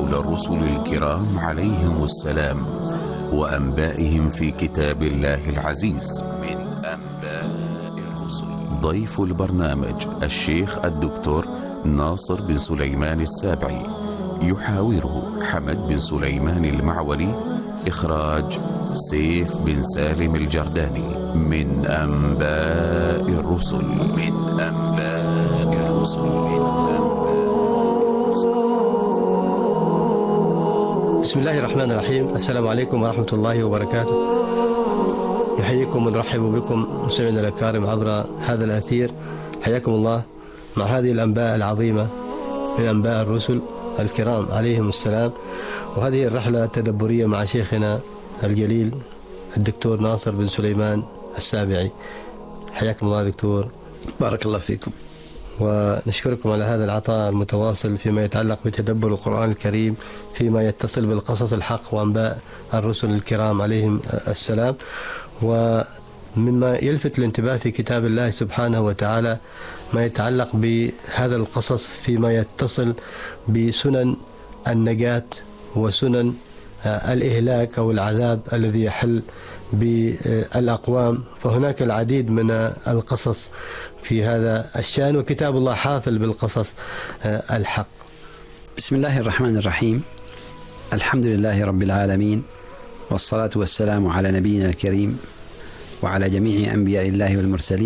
حول الرسل الكرام عليهم السلام وأنبائهم في كتاب الله العزيز من أنباء الرسل. ضيف البرنامج الشيخ الدكتور ناصر بن سليمان السابعي، يحاوره حمد بن سليمان المعولي، إخراج سيف بن سالم الجرداني. من أنباء الرسل، من أنباء الرسل، من أنباء الرسل. بسم الله الرحمن الرحيم. السلام عليكم ورحمة الله وبركاته. نحييكم ونرحب بكم مستمعينا الأكارم عبر هذا الأثير. حياكم الله مع هذه الأنباء العظيمة من أنباء الرسل الكرام عليهم السلام، وهذه الرحلة التدبرية مع شيخنا الجليل الدكتور ناصر بن سليمان السابعي. حياكم الله دكتور. بارك الله فيكم. ونشكركم على هذا العطاء المتواصل فيما يتعلق بتدبر القرآن الكريم، فيما يتصل بالقصص الحق وأنباء الرسل الكرام عليهم السلام. ومما يلفت الانتباه في كتاب الله سبحانه وتعالى ما يتعلق بهذا القصص فيما يتصل بسنن النجاة وسنن الإهلاك أو العذاب الذي يحل بالأقوام. فهناك العديد من القصص في هذا الشأن، وكتاب الله حافل بالقصص الحق. بسم الله الرحمن الرحيم. الحمد لله رب العالمين، والصلاة والسلام على نبينا الكريم وعلى جميع أنبياء الله والمرسلين.